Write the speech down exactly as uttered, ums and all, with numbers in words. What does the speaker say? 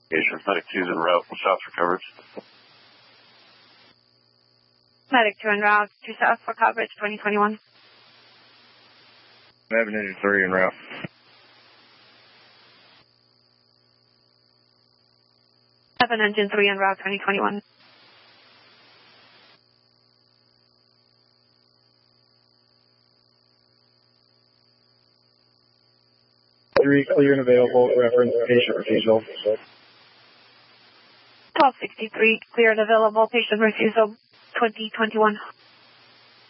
Patient Medic two's en route. Shots for coverage. Medic two en route. two South for coverage, twenty twenty-one. Seven Engine three en route. Seven Engine three en route, twenty twenty-one. Three clear and available. Reference patient refusal. twelve sixty-three clear and available. Patient refusal, twenty twenty-one.